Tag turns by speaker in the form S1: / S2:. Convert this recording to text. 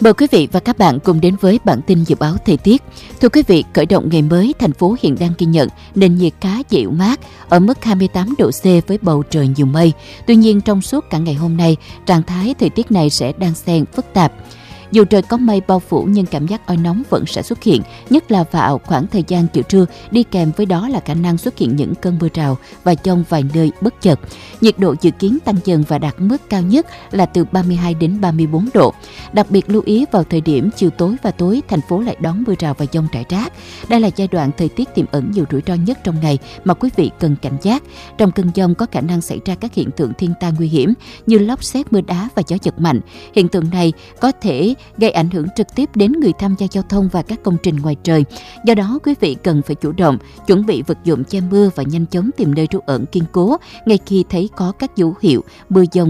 S1: Mời quý vị và các bạn cùng đến với bản tin dự báo thời tiết. Thưa quý vị, khởi động ngày mới, thành phố hiện đang ghi nhận nền nhiệt khá dịu mát ở mức 28 độ C với bầu trời nhiều mây. Tuy nhiên, trong suốt cả ngày hôm nay, trạng thái thời tiết này sẽ đan xen phức tạp. Dù trời có mây bao phủ nhưng cảm giác oi nóng vẫn sẽ xuất hiện, nhất là vào khoảng thời gian chiều trưa, đi kèm với đó là khả năng xuất hiện những cơn mưa rào và dông vài nơi bất chợt. Nhiệt độ dự kiến tăng dần và đạt mức cao nhất là từ 32 đến 34 độ. Đặc biệt lưu ý vào thời điểm chiều tối và tối, thành phố lại đón mưa rào và dông rải rác. Đây là giai đoạn thời tiết tiềm ẩn nhiều rủi ro nhất trong ngày mà quý vị cần cảnh giác. Trong cơn dông có khả năng xảy ra các hiện tượng thiên tai nguy hiểm như lốc sét, mưa đá và gió giật mạnh. Hiện tượng này có thể gây ảnh hưởng trực tiếp đến người tham gia giao thông và các công trình ngoài trời. Do đó, quý vị cần phải chủ động, chuẩn bị vật dụng che mưa và nhanh chóng tìm nơi trú ẩn kiên cố ngay khi thấy có các dấu hiệu mưa dông